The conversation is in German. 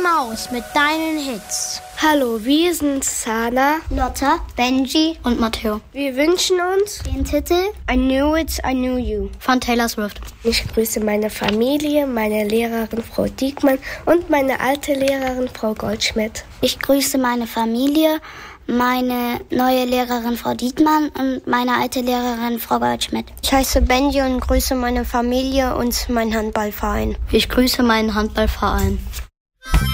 Maus mit deinen Hits. Hallo, wir sind Sana, Lotta, Benji und Matteo. Wir wünschen uns den Titel I Knew It, I Knew You von Taylor Swift. Ich grüße meine Familie, meine Lehrerin Frau Diekmann und meine alte Lehrerin Frau Goldschmidt. Ich grüße meine Familie, meine neue Lehrerin Frau Diekmann und meine alte Lehrerin Frau Goldschmidt. Ich heiße Benji und grüße meine Familie und meinen Handballverein. Ich grüße meinen Handballverein.